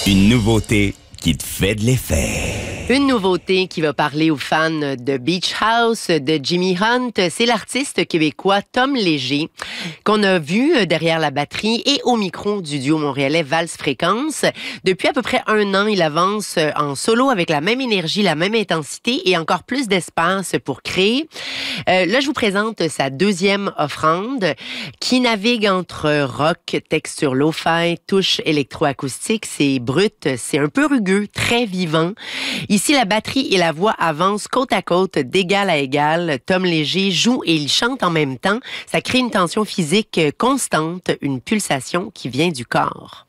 Une nouveauté qui te fait de l'effet. Une nouveauté qui va parler aux fans de Beach House, de Jimmy Hunt, c'est l'artiste québécois Tom Léger, qu'on a vu derrière la batterie et au micro du duo montréalais Valse Fréquence. Depuis à peu près 1 an, il avance en solo avec la même énergie, la même intensité et encore plus d'espace pour créer. Là, je vous présente sa deuxième offrande qui navigue entre rock, texture lo-fi, touche électroacoustique. C'est brut, c'est un peu rugueux, très vivant. Ici, la batterie et la voix avancent côte à côte, d'égal à égal. Tom Léger joue et il chante en même temps. Ça crée une tension physique constante, une pulsation qui vient du corps.